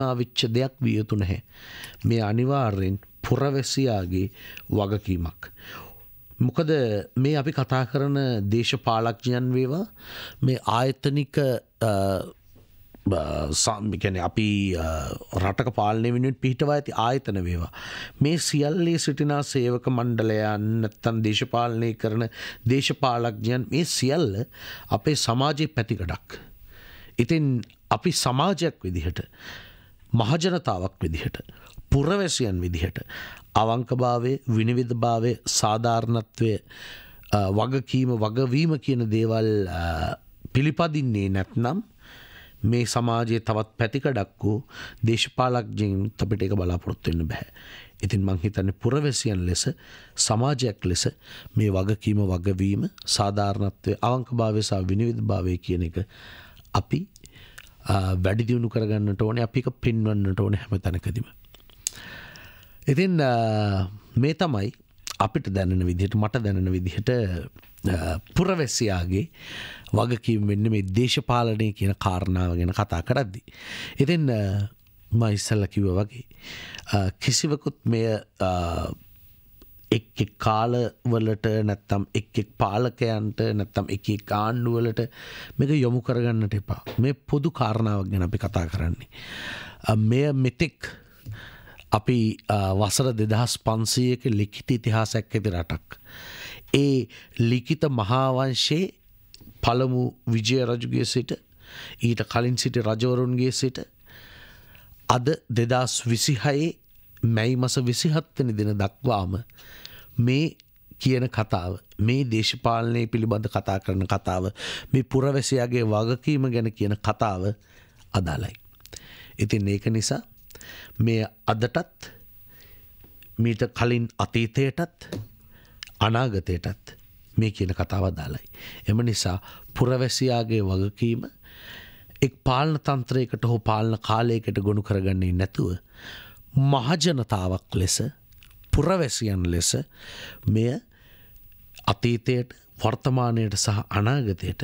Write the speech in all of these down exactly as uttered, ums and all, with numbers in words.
විච්ච දෙයක් විය යුතු නැහැ. මේ අනිවාර්යෙන් පුරවැසියාගේ වගකීමක්. මොකද මේ අපි කතා කරන දේශපාලඥයන් වේවා මේ ආයතනික සම්මිකන අපි රටක පාලනය වෙනුවෙන් පිහිටවා ඇති ආයතන වේවා. මේ සියල්ලේ සිටිනා සේවක මණ්ඩලයන් නැත්තම් දේශපාලනය කරන දේශපාලඥයන් මේ සියල්ල අපේ සමාජයේ පැතිකඩක්. ඉතින් අපි සමාජයක් විදිහට මහජනතාවක් විදිහට පුරවැසියන් විදිහට අවංකභාවය විනිවිදභාවය සාධාරණත්වය වගකීම වගවීම කියන දේවල් පිළිපදින්නේ නැත්නම් මේ සමාජයේ තවත් පැතිකඩක් වූ දේශපාලඥයින් අපිට ඒක බලාපොරොත්තු වෙන්න බෑ. ඉතින් මං හිතන්නේ පුරවැසියන් ලෙස සමාජයක් ලෙස මේ වගකීම වගවීම සාධාරණත්වය අවංකභාවය සහ විනිවිදභාවය කියන එක අපි වැඩි දියුණු කරගන්නට ඕනේ අපි එක පෙන්වන්නට ඕනේ හැම තැනකදීම. ඉතින් මේ තමයි අපිට දැනෙන විදිහට මට දැනෙන විදිහට පුරවැසියාගේ වගකීම් වෙන්නේ මේ දේශපාලනය කියන කාරණාව ගැන කතා කරද්දී. ඉතින් මම ඉස්සෙල්ලා කිව්වා වගේ කිසිවකුත් මෙය එක් එක් කාලවලට නැත්තම් එක් එක් පාලකයන්ට නැත්තම් එක් එක් ආණ්ඩුවලට මේක යොමු කරගන්නට එපා. මේ පොදු කාරණාවක් ගැන අපි කතා කරන්නේ. මෙය මෙතෙක් අපි වසර දෙදහස් පන්සීයක ලිඛිත ඉතිහාසයක් ඇති රටක්. ඒ ලිඛිත මහාවංශයේ පළමු විජය රජුගේ සිට ඊට කලින් සිට රජවරුන්ගේ සිට අද දෙදහස් විසිහයේ මැයි මස විසිහත් වෙනි දින දක්වාම මේ කියන කතාව මේ දේශපාලනය පිළිබඳ කතා කරන කතාව මේ පුරවැසියාගේ වගකීම ගැන කියන කතාව අදාළයි. ඉතින් ඒක නිසා මේ අදටත් මීට කලින් අතීතයටත් අනාගතයටත් මේ කියන කතාව අදාළයි. එම නිසා පුරවැසියාගේ වගකීම එක් පාලන තන්ත්‍රයකට හෝ පාලන කාලයකට ගොනු කරගන්නේ නැතුව මහජනතාවක් ලෙස පුරවැසියන් ලෙස මෙය අතීතයට වර්තමානයට සහ අනාගතයට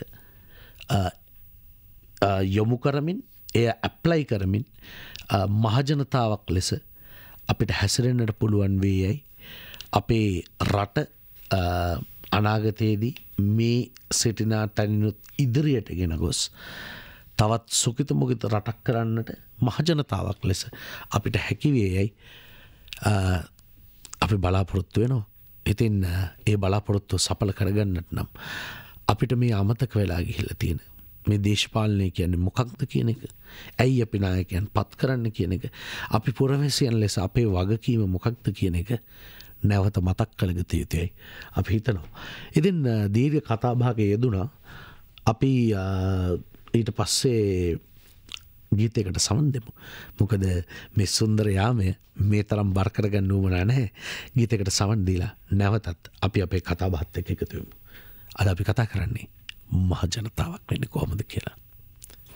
යොමු කරමින් එය ඇප්ලයි කරමින් මහජනතාවක් ලෙස අපිට හැසිරෙන්නට පුළුවන් වේ යයි අපේ රට අනාගතයේදී මේ සිටිනා තැනිනුත් ඉදිරියට ගෙන ගොස් තවත් සුඛිත මුඛිත රටක් කරන්නට මහජනතාවක් ලෙස අපිට හැකි වේ යයි අපි බලාපොරොත්තු වෙනවා. ඉතින් ඒ බලාපොරොත්තු සඵල කරගන්නට නම් අපිට මේ අමතක වෙලා ගිහිල්ලා තියෙන මේ දේශපාලනය කියන්නේ මොකක්ද කියන එක, ඇයි අපි නායකයන් පත් කරන්න කියන එක, අපි පුරවැසියන් ලෙස අපේ වගකීම මොකක්ද කියන එක නැවත මතක් කරගත යුතුයි අපි හිතනවා. ඉතින් දීර්ඝ කතා භාගයේ යෙදුණා. අපි ඊට පස්සේ ගීතයකට සමන් දෙමු. මොකද මේ සුන්දර යාමය මේ තරම් බර කරගන්න උවමනා නැහැ. ගීතයකට සමන් දීලා නැවතත් අපි අපේ කතා බහත් එක්ක එකතු වෙමු. අද අපි කතා කරන්නේ මහ ජනතාවක් වෙන්නේ කොහොමද කියලා.